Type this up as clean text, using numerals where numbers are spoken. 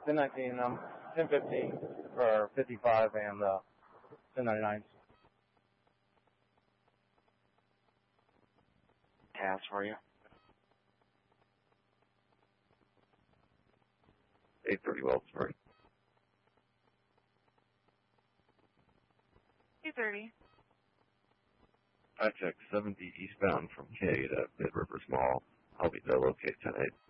1019, 1015 for 55 and 1099. Task for you. 830 Wellsbury. 230. I checked 70 eastbound from K to Mid Rivers Mall. I'll be there locate 10-8.